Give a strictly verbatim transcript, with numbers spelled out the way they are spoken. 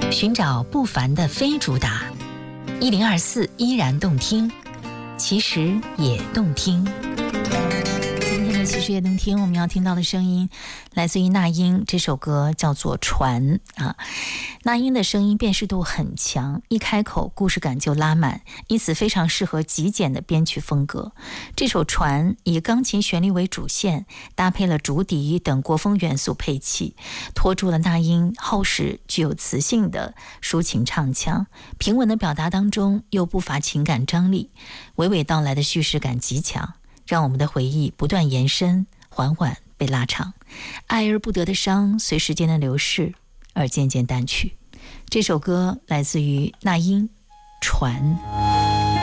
寻找不凡的非主打，一零二四依然动听，其实也动听。今天的其实也动听，我们要听到的声音来自于那英，这首歌叫做《船》啊。那英的声音辨识度很强，一开口故事感就拉满，因此非常适合极简的编曲风格。这首《船》以钢琴旋律为主线，搭配了竹笛等国风元素配器，拖住了那英厚实具有磁性的抒情唱腔，平稳的表达当中又不乏情感张力，娓娓道来的叙事感极强，让我们的回忆不断延伸，缓缓被拉长，爱而不得的伤随时间的流逝而渐渐淡去。这首歌来自于那英，《船》。